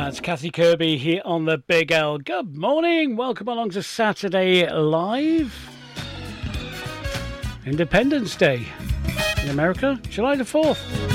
It's Kathy Kirby here on the Big L. Good morning. Welcome along to Saturday Live. Independence Day in America, July the 4th.